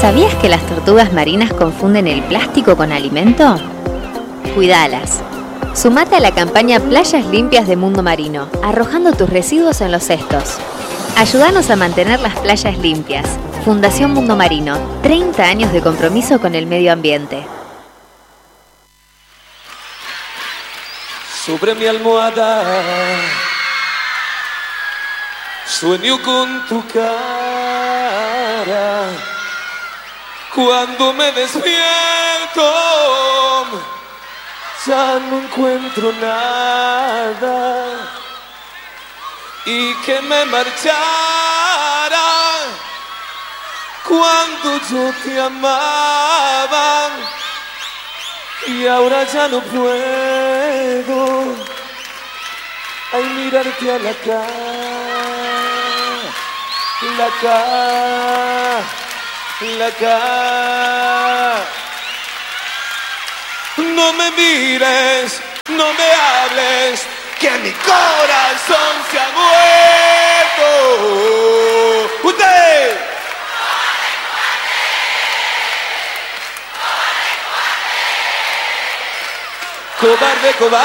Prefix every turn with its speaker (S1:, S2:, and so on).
S1: ¿Sabías que las tortugas marinas confunden el plástico con alimento? Cuidalas. Sumate a la campaña Playas Limpias de Mundo Marino, arrojando tus residuos en los cestos. Ayúdanos a mantener las playas limpias. Fundación Mundo Marino, 30 años de compromiso con el medio ambiente.
S2: Sobre mi almohada sueño con tu cara. Cuando me despierto ya no encuentro nada, y que me marchara cuando yo te amaba, y ahora ya no puedo mirarte a la cara. No me mires, no me hables, que mi corazón se ha muerto. ¡Usted! Cobarde, cobarde.